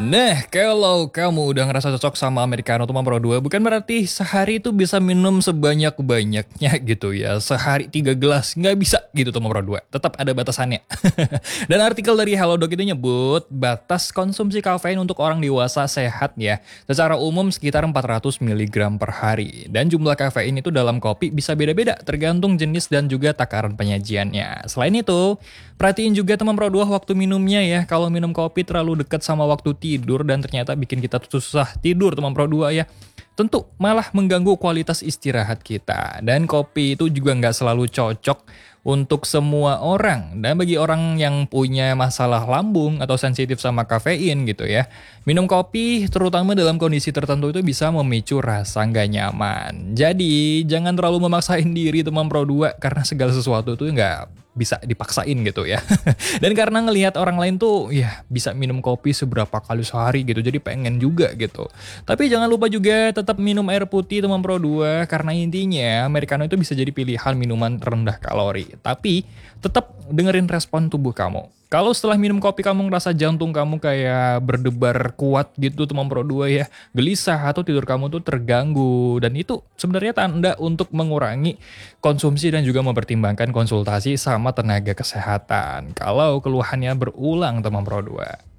Nah, kalau kamu udah ngerasa cocok sama Americano Teman Pro 2, bukan berarti sehari itu bisa minum sebanyak-banyaknya gitu ya. Sehari 3 gelas, nggak bisa gitu Teman Pro 2. Tetap ada batasannya. Dan artikel dari Halodoc itu nyebut, batas konsumsi kafein untuk orang dewasa sehat ya. Secara umum sekitar 400 mg per hari. Dan jumlah kafein itu dalam kopi bisa beda-beda, tergantung jenis dan juga takaran penyajiannya. Selain itu, perhatiin juga Teman Pro 2 waktu minumnya ya. Kalau minum kopi terlalu dekat sama waktu tidur dan ternyata bikin kita susah tidur Teman Pro 2 ya. Tentu malah mengganggu kualitas istirahat kita. Dan kopi itu juga nggak selalu cocok untuk semua orang. Dan bagi orang yang punya masalah lambung atau sensitif sama kafein gitu ya, minum kopi terutama dalam kondisi tertentu itu bisa memicu rasa nggak nyaman. Jadi jangan terlalu memaksain diri Teman Pro 2 karena segala sesuatu itu nggak bisa dipaksain gitu ya. Dan karena ngelihat orang lain tuh ya bisa minum kopi seberapa kali sehari gitu, jadi pengen juga gitu. Tapi jangan lupa juga tetap minum air putih Teman Pro 2 karena intinya Americano itu bisa jadi pilihan minuman rendah kalori. Tapi tetap dengerin respon tubuh kamu. Kalau setelah minum kopi kamu ngerasa jantung kamu kayak berdebar kuat gitu Teman Pro 2 ya, gelisah atau tidur kamu tuh terganggu, dan itu sebenarnya tanda untuk mengurangi konsumsi dan juga mempertimbangkan konsultasi sama tenaga kesehatan kalau keluhannya berulang Teman Pro 2.